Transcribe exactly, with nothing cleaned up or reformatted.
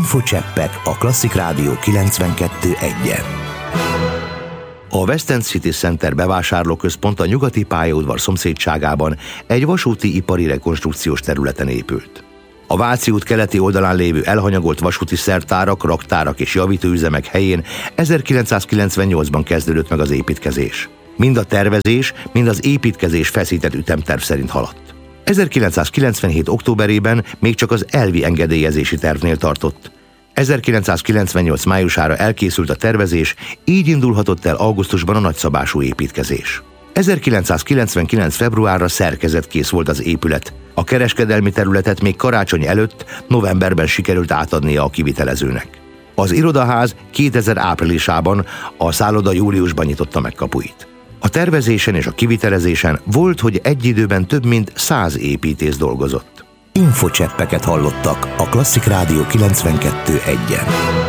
Infocseppek a Klasszik Rádió kilencvenkettő egyen. A West End City Center bevásárlóközpont a Nyugati pályaudvar szomszédságában egy vasúti ipari rekonstrukciós területen épült. A Váci út keleti oldalán lévő elhanyagolt vasúti szertárak, raktárak és javítőüzemek helyén ezerkilencszázkilencvennyolcban kezdődött meg az építkezés. Mind a tervezés, mind az építkezés feszített ütemterv szerint haladt. ezerkilencszázkilencvenhét októberében még csak az elvi engedélyezési tervnél tartott. ezerkilencszázkilencvennyolc májusára elkészült a tervezés, így indulhatott el augusztusban a nagyszabású építkezés. ezerkilencszázkilencvenkilenc februárra szerkezetkész volt az épület. A kereskedelmi területet még karácsony előtt, novemberben sikerült átadnia a kivitelezőnek. Az irodaház kétezer áprilisában, a szálloda júliusban nyitotta meg kapuit. A tervezésen és a kivitelezésen volt, hogy egy időben több mint száz építész dolgozott. Infocseppeket hallottak a Klasszik Rádió kilencvenkettő egyen.